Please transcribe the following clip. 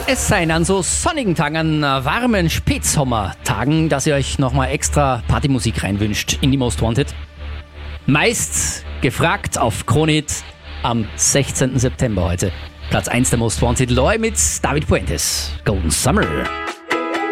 es sein an so sonnigen Tagen, an warmen Spätsommertagen, dass ihr euch nochmal extra Partymusik reinwünscht in die Most Wanted? Meist gefragt auf Kronehit am 16. September heute. Platz 1 der Most Wanted, Loy mit David Puentes, Golden Summer.